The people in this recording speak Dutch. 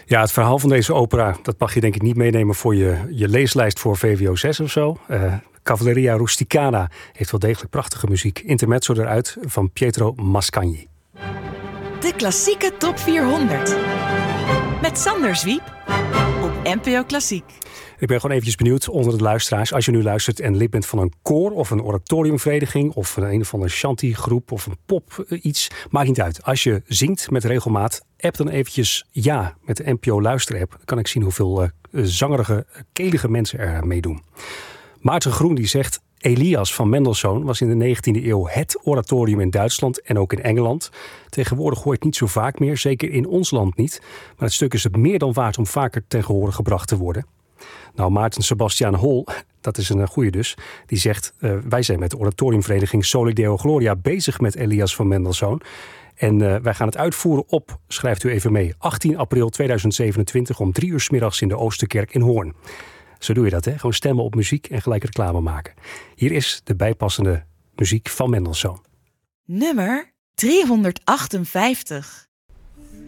Ja, het verhaal van deze opera, dat mag je denk ik niet meenemen voor je leeslijst voor VWO 6 of zo. Cavalleria Rusticana heeft wel degelijk prachtige muziek. Intermezzo eruit van Pietro Mascagni. De klassieke top 400. Met Sander Zwiep op NPO Klassiek. Ik ben gewoon eventjes benieuwd onder de luisteraars. Als je nu luistert en lid bent van een koor of een oratoriumvereniging of een of andere shanty-groep of een pop iets, maakt niet uit. Als je zingt met regelmaat, app dan eventjes ja met de NPO luisterapp. Dan kan ik zien hoeveel zangerige, kelige mensen er meedoen. Maarten Groen die zegt: Elias van Mendelssohn was in de 19e eeuw het oratorium in Duitsland en ook in Engeland. Tegenwoordig hoor je het niet zo vaak meer, zeker in ons land niet. Maar het stuk is het meer dan waard om vaker ten gehore gebracht te worden. Nou, Maarten Sebastiaan Hol, dat is een goeie dus, die zegt: wij zijn met de oratoriumvereniging Soli Deo Gloria bezig met Elias van Mendelssohn. En wij gaan het uitvoeren op, schrijft u even mee, 18 april 2027 om 3 uur 's middags in de Oosterkerk in Hoorn. Zo doe je dat, hè? Gewoon stemmen op muziek en gelijk reclame maken. Hier is de bijpassende muziek van Mendelssohn. Nummer 358.